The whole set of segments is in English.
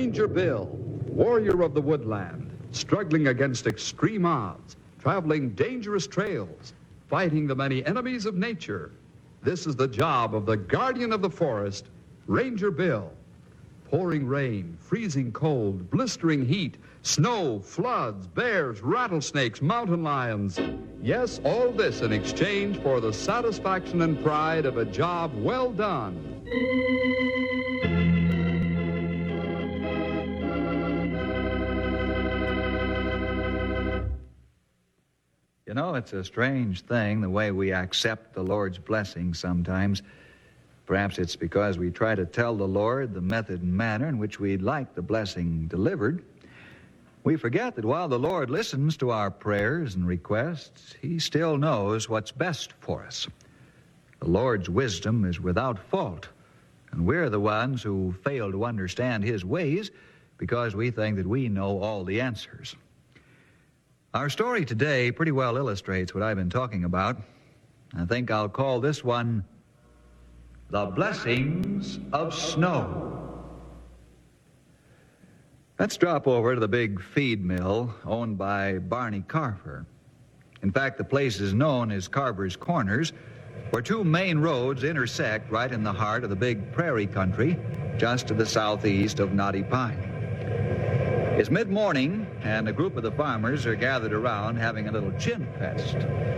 Ranger Bill, warrior of the woodland, struggling against extreme odds, traveling dangerous trails, fighting the many enemies of nature. This is the job of the guardian of the forest, Ranger Bill. Pouring rain, freezing cold, blistering heat, snow, floods, bears, rattlesnakes, mountain lions. Yes, all this in exchange for the satisfaction and pride of a job well done. You know, it's a strange thing, the way we accept the Lord's blessing sometimes. Perhaps it's because we try to tell the Lord the method and manner in which we'd like the blessing delivered. We forget that while the Lord listens to our prayers and requests, He still knows what's best for us. The Lord's wisdom is without fault, and we're the ones who fail to understand His ways because we think that we know all the answers. Our story today pretty well illustrates what I've been talking about. I think I'll call this one The Blessings of Snow. Let's drop over to the big feed mill owned by Barney Carver. In fact, the place is known as Carver's Corners, where two main roads intersect right in the heart of the big prairie country, just to the southeast of Knotty Pine. It's mid-morning, and a group of the farmers are gathered around having a little chin fest.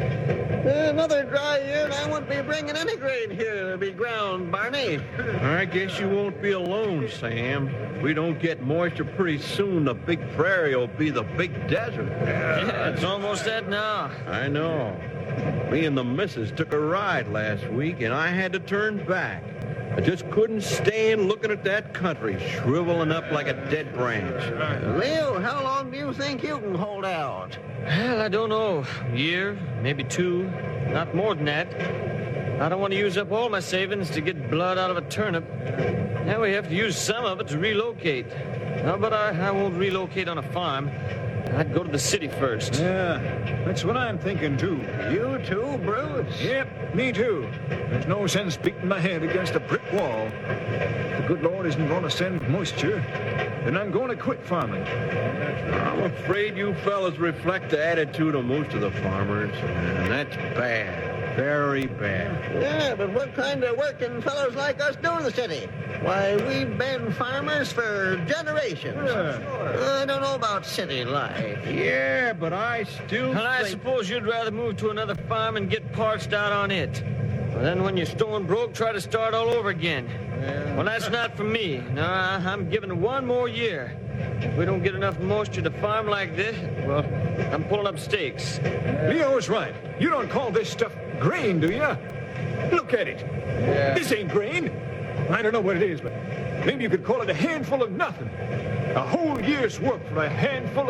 Another dry year, and I won't be bringing any grain here to be ground, Barney. I guess you won't be alone, Sam. If we don't get moisture pretty soon, the big prairie will be the big desert. Yeah, it's almost that now. I know. Me and the missus took a ride last week, and I had to turn back. I just couldn't stand looking at that country shriveling up like a dead branch. Leo, how long do you think you can hold out? Well, I don't know. A year, maybe two, not more than that. I don't want to use up all my savings to get blood out of a turnip. Now we have to use some of it to relocate. No, but I won't relocate on a farm. I'd go to the city first. Yeah, that's what I'm thinking, too. You too, Bruce? Yep, me too. There's no sense beating my head against a brick wall. If the good Lord isn't going to send moisture, then I'm going to quit farming. I'm afraid you fellas reflect the attitude of most of the farmers, and that's bad. Very bad. Yeah, but what kind of work can fellows like us do in the city? Why, we've been farmers for generations. I don't know about city life. Yeah, but I still Well, I think... suppose you'd rather move to another farm and get parched out on it. Well, then when you're stone broke, try to start all over again. Well, that's not for me. No, I'm giving one more year. If we don't get enough moisture to farm like this, well, I'm pulling up stakes. Leo's right. You don't call this stuff grain, do you? Look at it. This ain't grain. I don't know what it is, but maybe you could call it a handful of nothing. A whole year's work for a handful